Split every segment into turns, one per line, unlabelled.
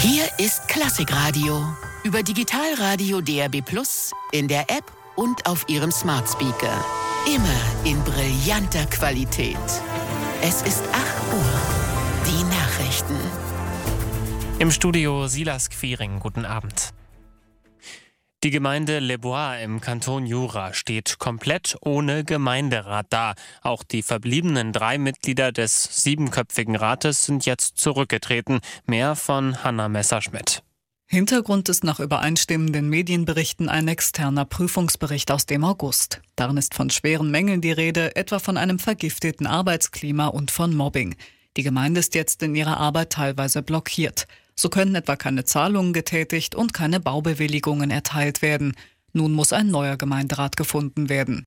Hier ist Klassikradio. Über Digitalradio DAB+, in der App und auf Ihrem Smart Speaker. Immer in brillanter Qualität. Es ist 8 Uhr. Die Nachrichten.
Im Studio Silas Quiring. Guten Abend. Die Gemeinde Le Bois im Kanton Jura steht komplett ohne Gemeinderat da. Auch die verbliebenen 3 Mitglieder des 7-köpfigen Rates sind jetzt zurückgetreten. Mehr von Hanna Messerschmidt.
Hintergrund ist nach übereinstimmenden Medienberichten ein externer Prüfungsbericht aus dem August. Darin ist von schweren Mängeln die Rede, etwa von einem vergifteten Arbeitsklima und von Mobbing. Die Gemeinde ist jetzt in ihrer Arbeit teilweise blockiert. So können etwa keine Zahlungen getätigt und keine Baubewilligungen erteilt werden. Nun muss ein neuer Gemeinderat gefunden werden.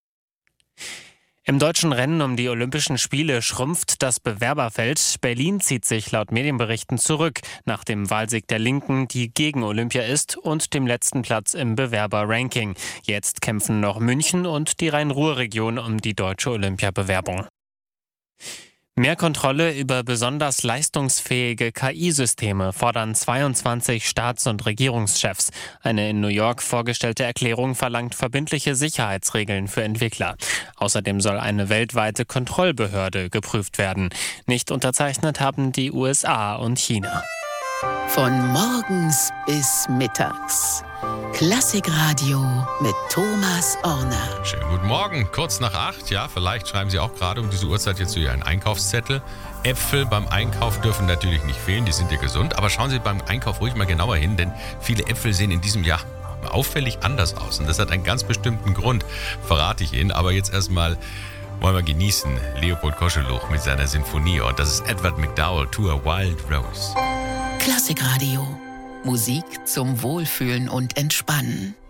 Im deutschen Rennen um die Olympischen Spiele schrumpft das Bewerberfeld. Berlin zieht sich laut Medienberichten zurück, nach dem Wahlsieg der Linken, die gegen Olympia ist, und dem letzten Platz im Bewerberranking. Jetzt kämpfen noch München und die Rhein-Ruhr-Region um die deutsche Olympiabewerbung. Mehr Kontrolle über besonders leistungsfähige KI-Systeme fordern 22 Staats- und Regierungschefs. Eine in New York vorgestellte Erklärung verlangt verbindliche Sicherheitsregeln für Entwickler. Außerdem soll eine weltweite Kontrollbehörde geprüft werden. Nicht unterzeichnet haben die USA und China.
Von morgens bis mittags. Klassikradio mit Thomas Orner.
Schönen guten Morgen, kurz nach 8. Ja, vielleicht schreiben Sie auch gerade um diese Uhrzeit jetzt hier einen Einkaufszettel. Äpfel beim Einkauf dürfen natürlich nicht fehlen, die sind ja gesund. Aber schauen Sie beim Einkauf ruhig mal genauer hin, denn viele Äpfel sehen in diesem Jahr auffällig anders aus. Und das hat einen ganz bestimmten Grund, verrate ich Ihnen. Aber jetzt erstmal wollen wir genießen. Leopold Koscheluch mit seiner Sinfonie. Und das ist Edward McDowell, To a Wild Rose.
Klassikradio. Musik zum Wohlfühlen und Entspannen.